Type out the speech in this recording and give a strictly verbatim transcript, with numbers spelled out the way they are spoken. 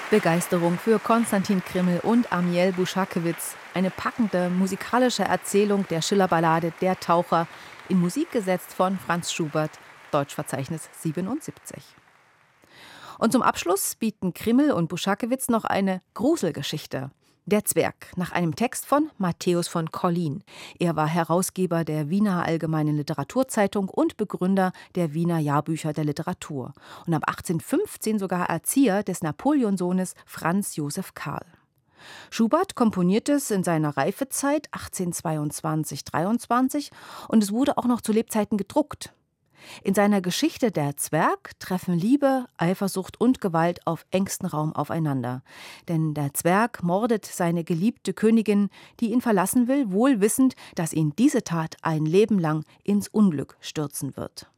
Begeisterung für Konstantin Krimmel und Amiel Buschakewitz. Eine packende musikalische Erzählung der Schillerballade Der Taucher, in Musik gesetzt von Franz Schubert, Deutschverzeichnis siebenundsiebzig. Und zum Abschluss bieten Krimmel und Buschakewitz noch eine Gruselgeschichte. Der Zwerg, nach einem Text von Matthäus von Collin. Er war Herausgeber der Wiener Allgemeinen Literaturzeitung und Begründer der Wiener Jahrbücher der Literatur. Und ab achtzehnhundertfünfzehn sogar Erzieher des Napoleonsohnes Franz Josef Karl. Schubert komponierte es in seiner Reifezeit achtzehnhundertzweiundzwanzig dreiundzwanzig und es wurde auch noch zu Lebzeiten gedruckt. In seiner Geschichte Der Zwerg treffen Liebe, Eifersucht und Gewalt auf engstem Raum aufeinander. Denn der Zwerg mordet seine geliebte Königin, die ihn verlassen will, wohl wissend, dass ihn diese Tat ein Leben lang ins Unglück stürzen wird.